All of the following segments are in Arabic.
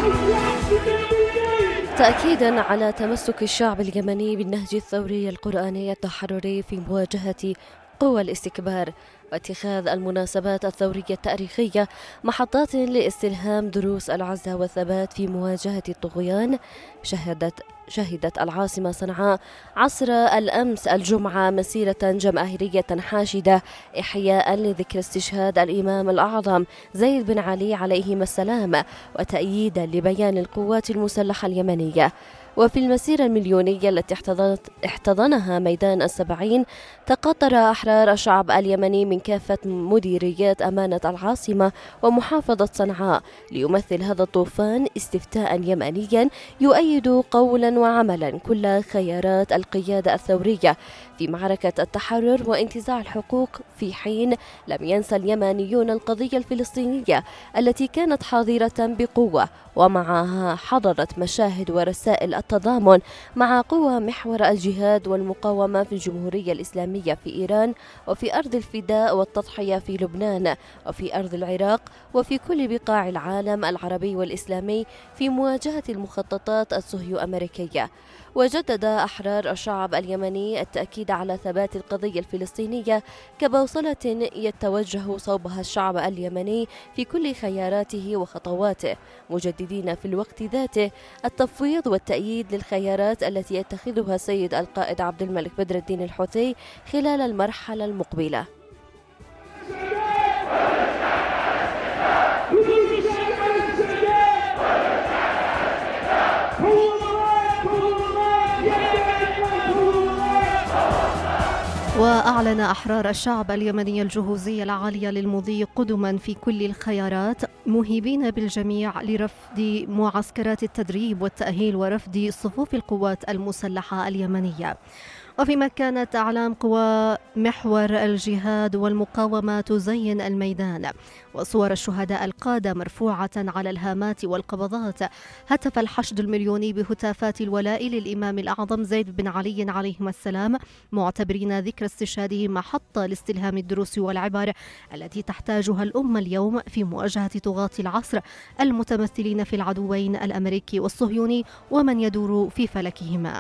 تأكيدا على تمسك الشعب اليمني بالنهج الثوري القرآني التحرري في مواجهة قوى الاستكبار واتخاذ المناسبات الثورية التاريخية محطات لاستلهام دروس العزة والثبات في مواجهة الطغيان، شهدت العاصمة صنعاء عصر الأمس الجمعة مسيرة جماهيرية حاشدة إحياء لذكرى استشهاد الإمام الأعظم زيد بن علي عليهما السلام وتأييدا لبيان القوات المسلحة اليمنية. وفي المسيرة المليونية التي احتضنها ميدان السبعين تقاطر أحرار الشعب اليمني من كافة مديريات أمانة العاصمة ومحافظة صنعاء ليمثل هذا الطوفان استفتاء يمنيا يؤيد قولا وعملا كل خيارات القيادة الثورية في معركة التحرر وانتزاع الحقوق، في حين لم ينسى اليمنيون القضية الفلسطينية التي كانت حاضرة بقوة ومعها حضرت مشاهد ورسائل التضامن مع قوى محور الجهاد والمقاومة في الجمهورية الإسلامية في إيران، وفي أرض الفداء والتضحية في لبنان، وفي أرض العراق، وفي كل بقاع العالم العربي والإسلامي في مواجهة المخططات الصهيو أمريكية. وجدد أحرار الشعب اليمني التأكيد على ثبات القضية الفلسطينية كبوصلة يتوجه صوبها الشعب اليمني في كل خياراته وخطواته، مجددين في الوقت ذاته التفويض والتأييد للخيارات التي يتخذها السيد القائد عبد الملك بدر الدين الحوثي خلال المرحلة المقبلة. وأعلن أحرار الشعب اليمني الجهوزية العالية للمضي قدما في كل الخيارات، مهيبين بالجميع لرفض معسكرات التدريب والتأهيل ورفض صفوف القوات المسلحة اليمنية. وفيما كانت أعلام قوى محور الجهاد والمقاومة تزين الميدان وصور الشهداء القادة مرفوعة على الهامات والقبضات، هتف الحشد المليوني بهتافات الولاء للإمام الأعظم زيد بن علي عليهما السلام، معتبرين ذكرى استشهاده محطة لاستلهام الدروس والعبر التي تحتاجها الأمة اليوم في مواجهة طغاة العصر المتمثلين في العدوين الأمريكي والصهيوني ومن يدور في فلكهما.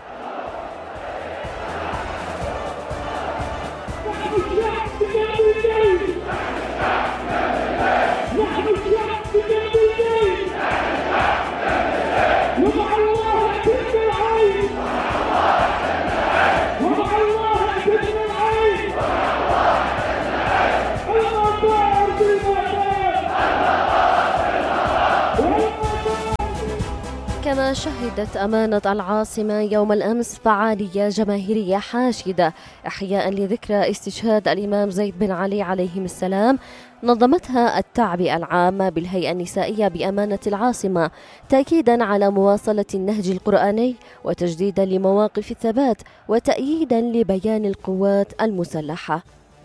كما شهدت أمانة العاصمة يوم الأمس فعالية جماهيرية حاشدة إحياء لذكرى استشهاد الإمام زيد بن علي عليه السلام، نظمتها التعبئة العامة بالهيئة النسائية بأمانة العاصمة تأكيدا على مواصلة النهج القرآني وتجديدا لمواقف الثبات وتأييدا لبيان القوات المسلحة.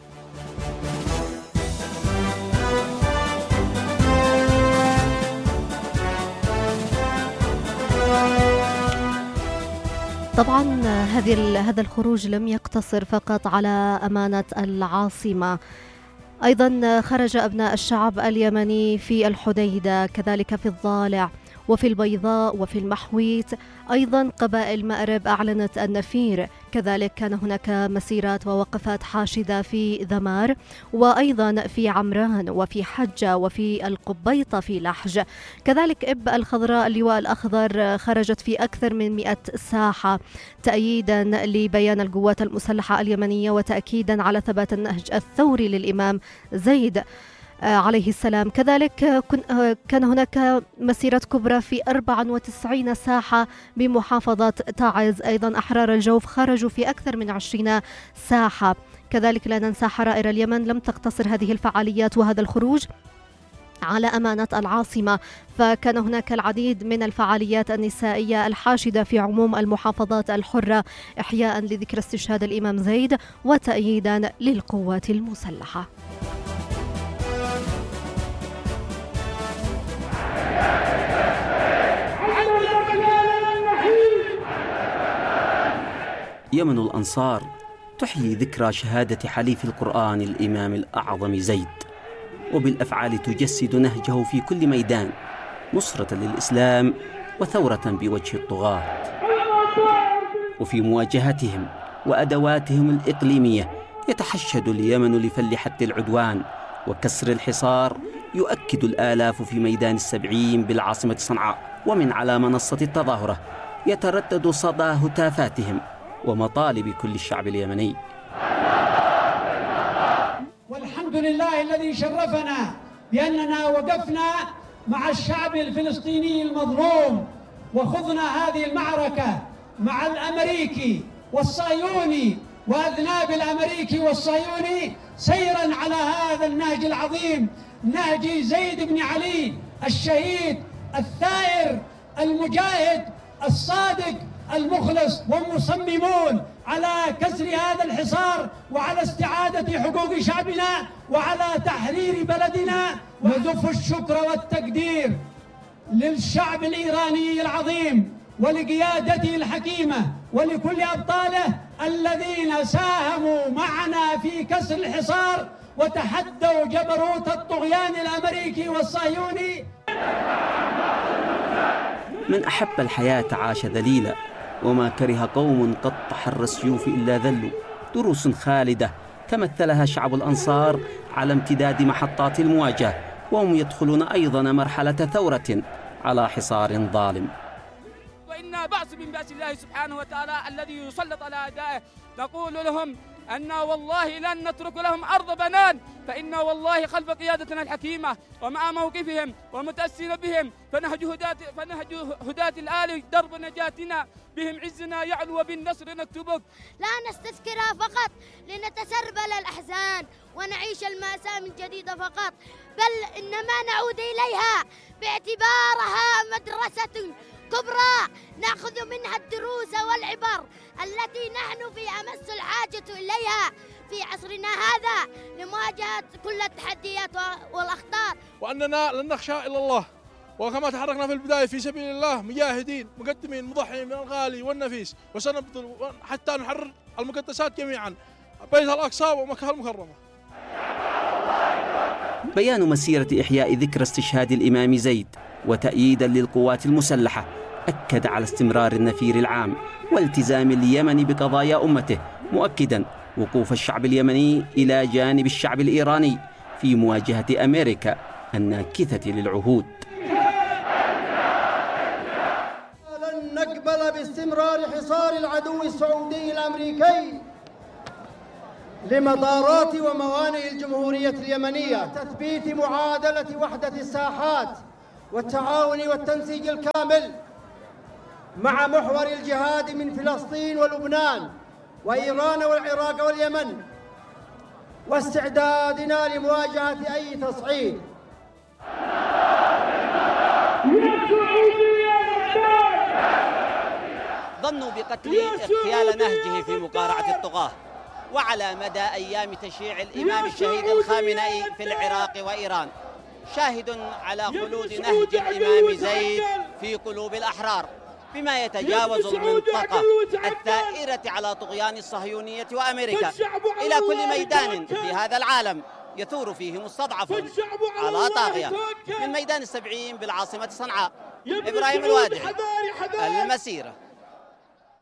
طبعا هذا الخروج لم يقتصر فقط على أمانة العاصمة، أيضا خرج أبناء الشعب اليمني في الحديدة، كذلك في الضالع وفي البيضاء وفي المحويت، أيضا قبائل مأرب أعلنت النفير، كذلك كان هناك مسيرات ووقفات حاشدة في ذمار وأيضا في عمران وفي حجة وفي القبيطة في لحج، كذلك إب الخضراء اللواء الأخضر خرجت في أكثر من 100 ساحة تأييدا لبيان القوات المسلحة اليمنية وتأكيدا على ثبات النهج الثوري للإمام زيد عليه السلام. كذلك كان هناك مسيرة كبرى في 94 ساحة بمحافظة تعز، أيضا أحرار الجوف خرجوا في أكثر من 20 ساحة، كذلك لا ننسى حرائر اليمن. لم تقتصر هذه الفعاليات وهذا الخروج على أمانة العاصمة، فكان هناك العديد من الفعاليات النسائية الحاشدة في عموم المحافظات الحرة إحياء لذكرى استشهاد الإمام زيد وتأييدا للقوات المسلحة. يمن الأنصار تحيي ذكرى شهادة حليف القرآن الإمام الأعظم زيد، وبالأفعال تجسد نهجه في كل ميدان نصرة للإسلام وثورة بوجه الطغاة. وفي مواجهتهم وأدواتهم الإقليمية يتحشد اليمن لفل حد العدوان وكسر الحصار. يؤكد الآلاف في ميدان السبعين بالعاصمة صنعاء ومن على منصة التظاهرة يتردد صدى هتافاتهم ومطالب كل الشعب اليمني. والحمد لله الذي شرفنا بأننا وقفنا مع الشعب الفلسطيني المظلوم وخضنا هذه المعركة مع الأمريكي والصهيوني وأذناب الأمريكي والصهيوني سيرا على هذا النهج العظيم، نهج زيد بن علي الشهيد الثائر المجاهد الصادق المخلص، ومصممون على كسر هذا الحصار وعلى استعادة حقوق شعبنا وعلى تحرير بلدنا. ونزف الشكر والتقدير للشعب الإيراني العظيم ولقيادته الحكيمة ولكل أبطاله الذين ساهموا معنا في كسر الحصار وتحدوا جبروت الطغيان الأمريكي والصهيوني. من أحب الحياة عاش ذليلا، وما كره قوم قد طحر السيوف إلا ذلوا. دروس خالدة تمثلها شعب الأنصار على امتداد محطات المواجهة، وهم يدخلون أيضا مرحلة ثورة على حصار ظالم. وإنا بعث من بأس الله سبحانه وتعالى الذي يسلط على أعدائه. نقول لهم أن والله لن نترك لهم أرض بنان، فإن والله خلف قيادتنا الحكيمة ومع موقفهم ومتأسين بهم فنهج هداة الآل درب نجاتنا، بهم عزنا يعلو وبالنصر نكتبك. لا نستذكرها فقط لنتسربل الأحزان ونعيش المأساة من جديد فقط، بل إنما نعود إليها باعتبارها مدرسة كبرى نأخذ منها الدروس والعبر التي نحن في أمس الحاجة إليها في عصرنا هذا لمواجهة كل التحديات والأخطار. وأننا لن نخشى إلا الله، وكما تحركنا في البداية في سبيل الله مجاهدين مقدمين مضحين من الغالي والنفيس، وسنبذل حتى نحرر المقدسات جميعا، بيت الأقصى ومكة المكرمة. بيان مسيرة إحياء ذكرى استشهاد الإمام زيد وتأييدا للقوات المسلحة أكد على استمرار النفير العام والتزام اليمن بقضايا أمته، مؤكدا وقوف الشعب اليمني إلى جانب الشعب الإيراني في مواجهة أمريكا الناكثة للعهود. لن نقبل باستمرار حصار العدو السعودي الأمريكي لمطارات وموانئ الجمهورية اليمنية، تثبيت معادلة وحدة الساحات والتعاون والتنسيق الكامل مع محور الجهاد من فلسطين ولبنان وإيران والعراق واليمن، واستعدادنا لمواجهة أي تصعيد. ظنوا بقتل اغتيال نهجه في مقارعة الطغاة، وعلى مدى أيام تشييع الإمام الشهيد الخامنئي في العراق وإيران شاهد على خلود نهج الإمام زيد في قلوب الأحرار، بما يتجاوز المنطقة الثائرة على طغيان الصهيونية وأمريكا إلى كل ميدان في هذا العالم يثور فيه مستضعف على طاغية. من ميدان السبعين بالعاصمة صنعاء، إبراهيم الوادعي، المسيرة.